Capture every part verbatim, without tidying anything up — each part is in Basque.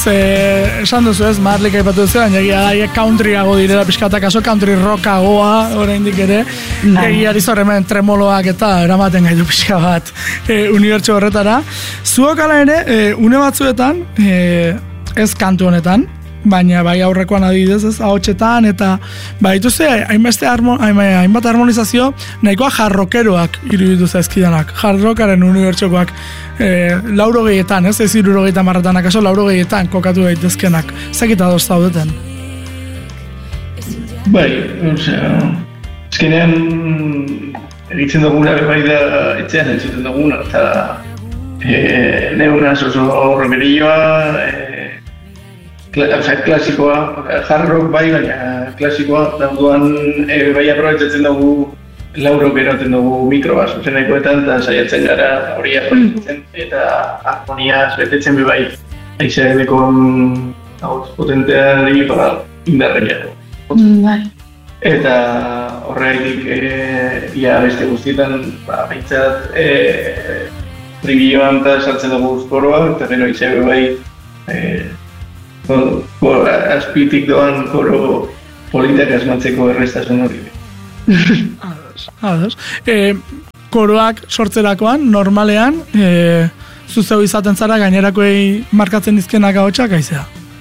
ze esan duzu ez, Marlik aipatu duzu, baina egia da, countryago direla pixkata kaso, country rockagoa, oraindik ere, egia dizor hemen tremoloak eta eramaten gaitu pixka bat e, unibertso horretara. Zuok ala ere, e, une batzuetan, e, ez kantu honetan, baina bai aurrekoan adibidez ez, ahotsetan, eta baituzte, hainbeste harmo, hainbat harmonizazio, nahikoa jarrokeroak iruditu zaizkidanak, jarrokaren unibertsokoak, e, lauro gehietan, ez ez iruro gehieta marretan, akaso lauro gehietan kokatu daitezkenak, zekita doz zaudeten? Bai, osea, ezkenean egitzen duguna bai da etxean entzuten duguna, eta e, neurraz oso horremerioa, e, klasikoa, hard rock bai, baina klasikoa, dauduan e, bai aprobetzatzen dugu laurok eroten dugu mikroa zuzenekoetan, eta saiatzen gara hori aprobetzatzen, eta harmoniaz betetzen bai, aizeadeko potenteari indarreia. Bai. Eta horregatik e, ia beste guztietan, ba, behintzat, e, tribilloan eta sartzen dugu koroa, eta gero aizeade bai, e, azpitik doan koro politak asmatzeko errestasun hori. Ados, ados. E, koroak sortzerakoan, normalean, e, zuzeu izaten zara gainerakoei markatzen dizkenak ahotsak aizea?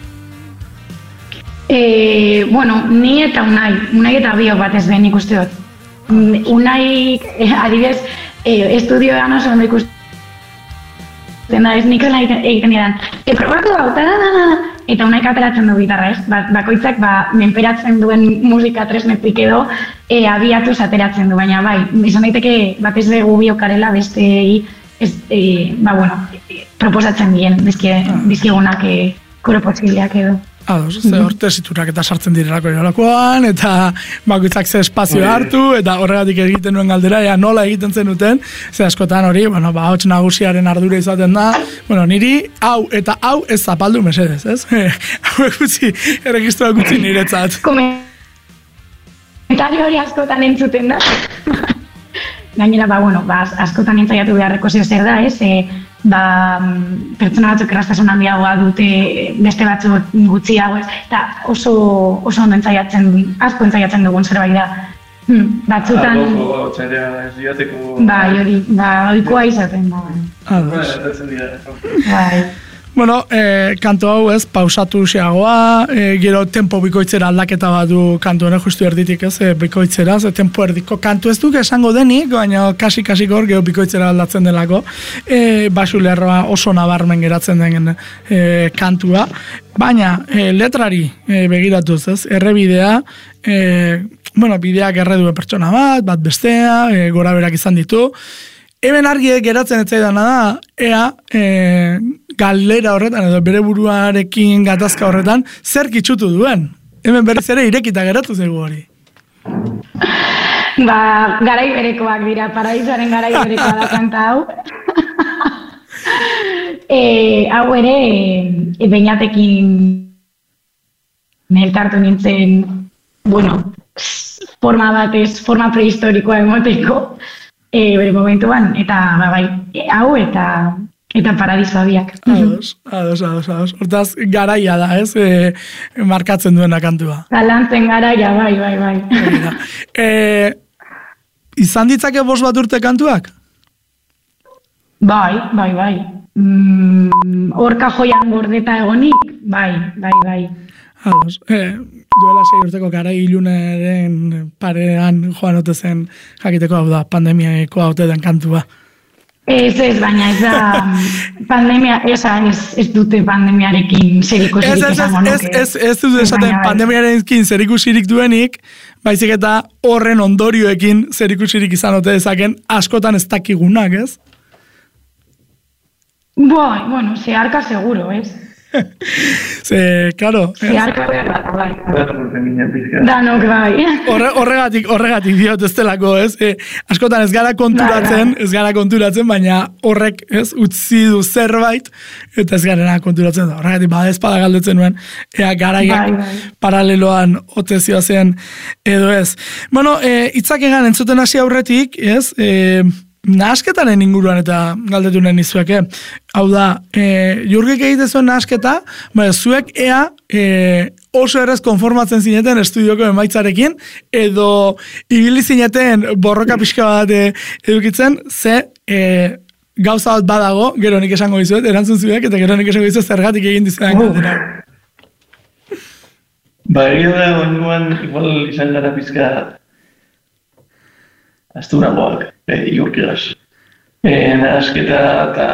E, bueno, ni eta Unai, Unai eta biok batez behin ikuste dut. Unai, eh, adibidez, eh, estudioan oso ondo ikusten da, ez nik egiten edan. E, probatu hau, da, da, da, da. Eta Unaik ateratzen du gitarra, ez? Ba, bakoitzak ba, menperatzen duen musika tresnetik edo e, abiatuz ateratzen du, baina bai, izan daiteke batez dugu biokarela beste ez, e, ba, bueno, e, proposatzen dien bizkigunak e, koro posibiliak edo. Ados, ze hor tesiturak eta sartzen direlako jolakoan, eta bakoitzak ze espazio hartu, eta horregatik egiten nuen galdera, ea nola egiten zenuten, ze askotan hori, bueno, ba, hots nagusiaren ardura izaten da, bueno, niri hau eta hau ez zapaldu mesedez, ez? Hau gutxi, erregistroa gutxi niretzat. Komentario hori askotan entzuten da. Gainera, ba, bueno, ba, askotan entzaiatu beharreko zeo zer da, ez? E, ba, pertsona batzuk erraztasun handiagoa dute, beste batzuk gutxiago, ez? Eta oso, oso ondo entzaiatzen, asko entzaiatzen dugun zerbait da. Hmm, batzutan... Agoko, txarea, ez diateko... Bai, hori, ba, oikoa izaten da. Bai. Bueno, eh, kantu hau ez, pausatu xeagoa, eh, gero tempo bikoitzera aldaketa bat du kantu honek justu erditik ez, eh, bikoitzera, ze tempo erdiko kantu ez duk esango denik, baina kasi-kasi gor gero bikoitzera aldatzen delako, eh, basu lerroa oso nabarmen geratzen den eh, kantua, baina eh, letrari eh, begiratuz ez, errebidea, eh, bueno, bideak erre duen pertsona bat, bat bestea, eh, gora berak izan ditu, hemen argi geratzen ez zaidana da, ea e, galera horretan, edo bere buruarekin gatazka horretan, zer kitxutu duen. Hemen berriz ere irekita geratu zaigu hori. Ba, garai berekoak dira, paraísoaren garai berekoa da kanta hau. e, hau ere, e, beinatekin elkartu nintzen, bueno, forma batez, forma prehistorikoa emoteko, E, bere momentuan, eta ba, bai, e, hau eta eta paradisoa biak. Ados, ados, ados, ados. Hortaz, garaia da, ez? E, markatzen duena kantua. Galantzen garaia, bai, bai, bai. e, izan ditzake bost bat urte kantuak? Bai, bai, bai. Mm, orka joian gordeta egonik, bai, bai, bai. Ados, e, duela sei urteko gara ilunaren parean joan ote zen jakiteko hau da, pandemiako haute den kantua. Ez ez, baina ez da pandemia, eza, ez, ez dute pandemiarekin zerikusirik esango nuke. Ez, ez, ez, ez dute esaten pandemiarekin zerikusirik duenik, baizik eta horren ondorioekin zerikusirik izan ote dezaken askotan ez dakigunak, ez? Bai, bueno, zeharka seguro, ez? Ze, claro. Zeharka bai. Danok bai. Horre, horregatik, horregatik diot ez delako, ez? E, askotan ez gara konturatzen, ez gara konturatzen, baina horrek, ez, utzi du zerbait, eta ez gara konturatzen da. Horregatik, bada ezpada galdetzen nuen, ea garaiak bai, bai. Paraleloan otezioa zen, edo ez. Bueno, e, itzak egan entzuten hasi aurretik, ez? E, nahasketaren inguruan eta galdetu nahi nizuek, eh? Hau da, e, Jurgik egite zuen nahasketa, baina zuek ea e, oso errez konformatzen zineten estudioko emaitzarekin, edo ibili zineten borroka pixka bat e, edukitzen, ze e, gauza bat badago, gero nik esango dizuet, erantzun zuek, eta gero nik esango dizuet zergatik egin dizuetan galdera. Ba, egia da, oingoan, igual izan gara pizka asturagoak, e, Jurkigaz. E, nahasketa eta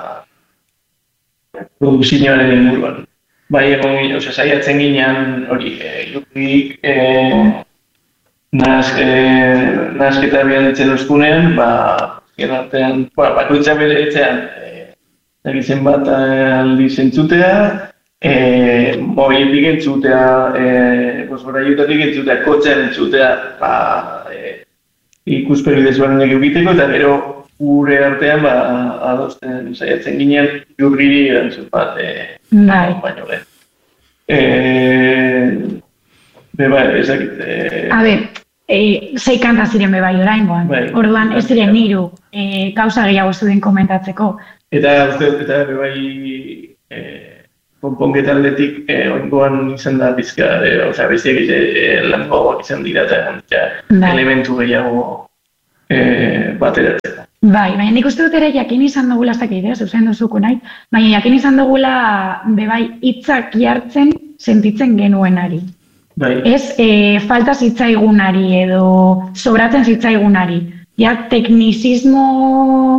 produkzioaren inguruan. Bai, egon, ose, saiatzen ginean, hori, e, Jurkik, e, nahaz, e, nahasketa bialitzen euskunean, ba, gen artean, ba, bakoitza bere etzean, e, egitzen bat aldi zentzutea, E, mobiletik entzutea, e, bosboraiutatik entzutea, kotxean entzutea, ba, e, ikuspegi desberdinak egiteko, eta gero gure artean ba, adosten saiatzen ginen Jurgiri erantzun bat, e, bai. baino lehen. E, be bai, ez dakit. E, A ber, e, sei kanta ziren be bai oraingoan. Bai. Orduan ez ziren hiru, e, gauza gehiago zuen komentatzeko. Eta uste, eta be bai, e, konponketa aldetik, eh, oingoan izan da bizka, eh, osea, bestiak eh, langoak izan dira eta ja, elementu gehiago eh, bateratzeko. Bai, baina nik uste dut ere jakin izan dugula, ez dakit, eh, zuzen duzuko nahi, baina jakin izan dugula, bebai, hitzak jartzen sentitzen genuenari. Bai. Ez, e, falta zitzaigunari edo sobratzen zitzaigunari. Ja, teknizismo...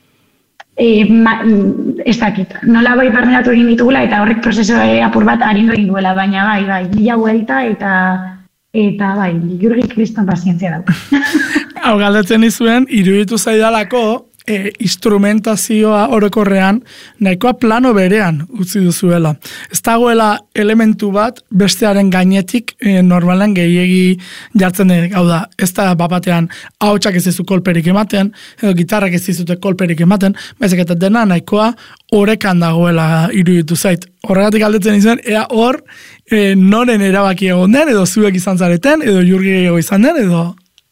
E, ma, ez dakit, nola bai barneratu egin ditugula eta horrek prozeso e, apur bat arindu egin duela, baina bai, bai, bila huelta eta eta bai, Jurgik kriston pazientzia dago. Hau galdetzen izuen, iruditu zaidalako e, instrumentazioa orokorrean nahikoa plano berean utzi duzuela. Ez dagoela elementu bat bestearen gainetik e, normalen gehiegi jartzen denik. Hau da, ez da bapatean ahotsak ez dizu kolperik ematen, edo gitarrak ez dizute kolperik ematen, baizik eta dena nahikoa orekan dagoela iruditu zait. Horregatik galdetzen izuen, ea hor e, noren erabaki egon den, edo zuek izan zareten, edo Jurgi gehiago izan den, edo...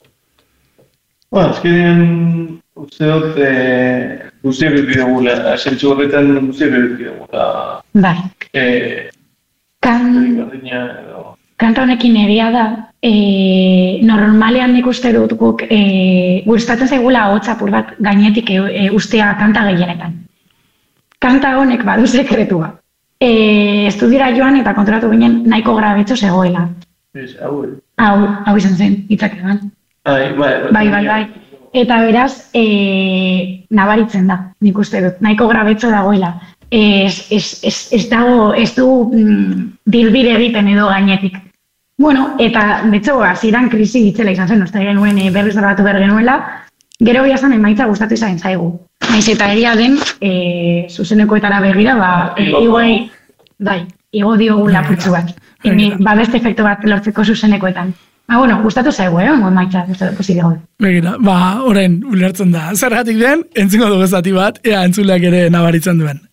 Ba, azkenean, uste dut, e, guztiak eduki dugula, zentzu horretan guztiak eduki dugula. Bai. E, kan... Gardina, edo... Kanta honekin egia da, e, normalean nik uste dut guk, e, gustatzen zaigula ahotsa apur bat gainetik e, e, ustea kanta gehienetan. Kanta honek badu sekretua. E, estudiora joan eta konturatu ginen nahiko grabetxo zegoela. Ez, hau, Hau, hau izan zen, hitzak egan. Ai, bai, Bai, bai, bai. Eta beraz, e, nabaritzen da, nik uste dut, nahiko grabetxo dagoela. Ez, ez, ez, ez dago, ez du mm, dilbire egiten edo gainetik. Bueno, eta, betxo, hasieran krisi ditzela izan zen, uste genuen e, berriz grabatu behar genuela, gero biazan emaitza gustatu izan zaigu. Naiz eta egia den, e, zuzenekoetara begira, ba, e, igoi, bai, igo diogu lapurtzu bat. E, ba, beste efektu bat lortzeko zuzenekoetan. Ba, bueno, gustatu zaigu, eh, ongo emaitza, posible gaude. Begira, ba, orain ulertzen da. Zergatik den, entzingo dugu zati bat, ea entzuleak ere nabaritzen duen.